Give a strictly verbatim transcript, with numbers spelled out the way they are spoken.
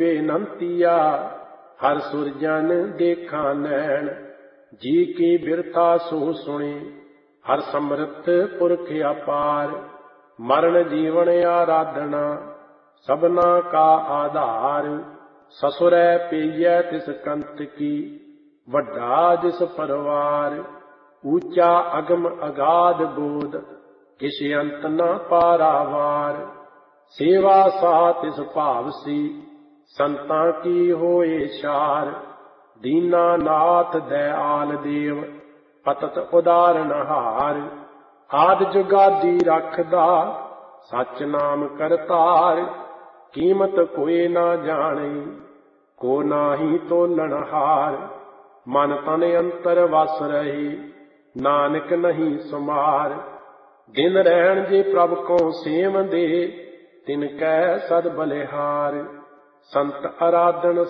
ਬੇਨੰਤੀਆ, ਹਰ ਸੁਰਜਨ ਦੇਖਾਂ ਨੈਣ। ਜੀ ਕੀ ਬਿਰਥਾ ਸੋ ਸੁਣੇ, ਹਰ ਸਮਰਥ ਪੁਰਖ ਅਪਾਰ। ਮਰਨ ਜੀਵਨ ਆਰਾਧਨਾ, ਸਭਨਾ ਕਾ ਆਧਾਰ। ਸਸੁਰੈ ਪਈਐ ਤਿਸ ਕੰਤ ਕੀ, ਵੱਡਾ ਜਿਸ ਪਰਵਾਰ। ਊਚਾ ਅਗਮ ਅਗਾਧ ਬੋਧ, ਕਿਛ ਅੰਤ ਨ ਪਾਰਾਵਾਰ। ਸੇਵਾ ਸਾ ਤਿਸ ਭਾਵਸੀ, ਸੰਤਾਂ ਕੀ ਹੋਏ ਛਾਰ। ਦੀਨਾ ਨਾਥ ਦਇਆਲ ਦੇਵ, ਪਤਤ ਉਦਾਰਨ ਹਾਰ। ਆਦਿ ਜੁਗਾਦੀ ਰਖਦਾ, ਸਚ ਨਾਮ ਕਰਤਾਰ। ਕੀਮਤ ਕੋਇ ਨਾ ਜਾਣੇ, ਕੋ ਨਾਹੀ ਤੋਲਣ ਹਾਰ। ਮਨ ਤਨ ਅੰਤਰ ਵਸ ਰਹੀ, ਨਾਨਕ ਨਹੀਂ ਸੁਮਾਰ। ਦਿਨ ਰਹਿਣ ਜੇ ਪ੍ਰਭ ਕੋ ਸੇਵ ਦੇ, ਤਿਨ ਕੈ ਸਦ ਬਲਿਹਾਰ। ਸੰਤ ਅਰਾਧਨ